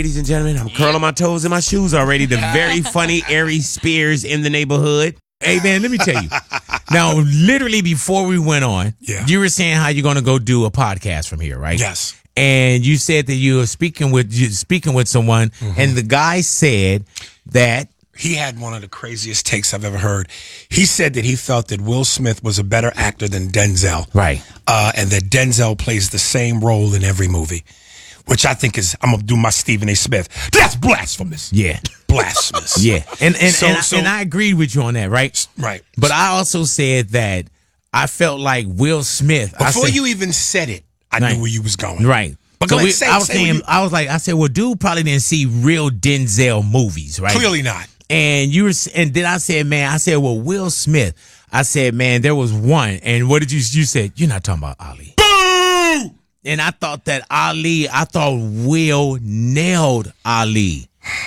Ladies and gentlemen, I'm curling my toes in my shoes already. The very funny Aries Spears in the neighborhood. Hey, man, let me tell you. Now, literally before we went on, you were saying how you're going to go do a podcast from here, right? Yes. And you said that you were speaking with someone, and the guy said that he had one of the craziest takes I've ever heard. He said that he felt that Will Smith was a better actor than Denzel. Right. And that Denzel plays the same role in every movie. Which I think is, I'm going to do my Stephen A. Smith. That's blasphemous. Yeah. Blasphemous. Yeah. And I agreed with you on that, right? Right. But I also said that I felt like Will Smith. Before you even said it, I knew where you was going. Right. But so go ahead, I said, well, dude probably didn't see real Denzel movies, right? Clearly not. And then I said, well, Will Smith. I said, man, there was one. And what did you said? You're not talking about Ali. Boo! And I thought that I thought Will nailed Ali.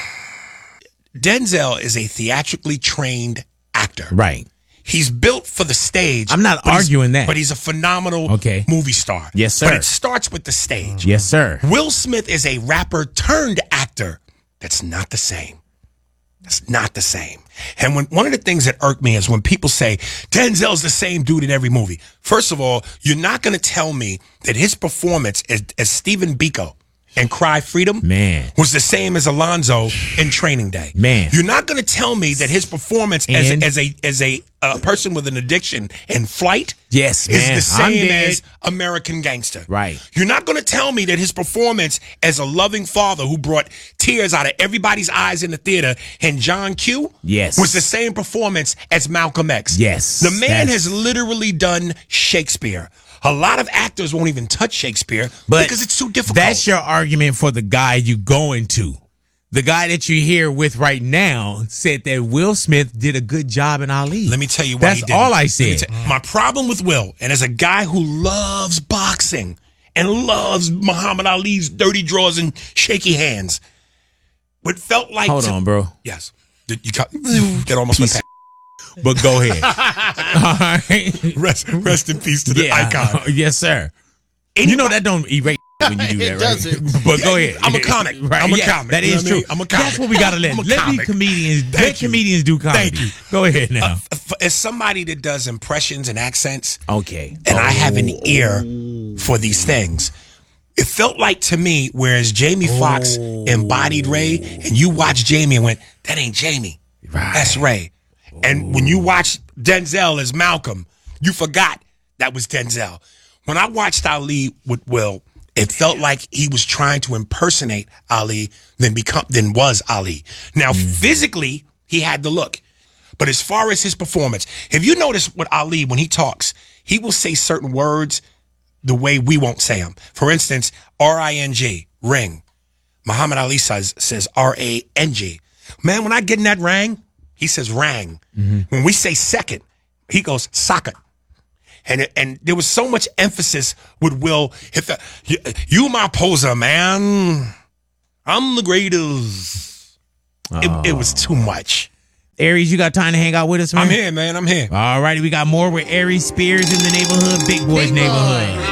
Denzel is a theatrically trained actor. Right. He's built for the stage. I'm not arguing that. But he's a phenomenal movie star. Yes, sir. But it starts with the stage. Yes, sir. Will Smith is a rapper turned actor. That's not the same. That's not the same. And one of the things that irk me is when people say Denzel's the same dude in every movie. First of all, you're not going to tell me that his performance as Stephen Biko in Cry Freedom was the same as Alonzo in Training Day. Man. You're not going to tell me that his performance as a person with an addiction in Flight is the same as American Gangster. Right. You're not going to tell me that his performance as a loving father who brought tears out of everybody's eyes in the theater in John Q was the same performance as Malcolm X. Yes. The man has literally done Shakespeare. A lot of actors won't even touch Shakespeare because it's too difficult. That's your argument for the guy you going to. The guy that you're here with right now said that Will Smith did a good job in Ali. Let me tell you why he That's didn't. all I said. My problem with Will, and as a guy who loves boxing and loves Muhammad Ali's dirty draws and shaky hands, what felt like... Hold on, bro. Yes. You that almost went past. But go ahead. All right. Rest in peace to the icon. Yes, sir. You know that don't erase when you do that, right? But go ahead. I'm a comic. Right? I'm a comic. That is true. I'm a comic. That's what we got to let comedians. Let comedians do comedy. Thank you. Go ahead now. As somebody that does impressions and accents, okay, and I have an ear for these things, it felt like to me, whereas Jamie Foxx embodied Ray, and you watch Jamie and went, that ain't Jamie. Right. That's Ray. And when you watch Denzel as Malcolm, you forgot that was Denzel. When I watched Ali with Will, it felt like he was trying to impersonate Ali than was Ali. Now, physically, he had the look. But as far as his performance, if you notice with Ali, when he talks, he will say certain words the way we won't say them. For instance, R-I-N-G, ring. Muhammad Ali says R-A-N-G. Man, when I get in that ring, he says rang. When we say second, he goes socket. And there was so much emphasis with Will. You my poser, man. I'm the greatest. It was too much. Aries, you got time to hang out with us, man? I'm here, man. I'm here. All righty, we got more with Aries Spears in the neighborhood, Big Boys neighborhood.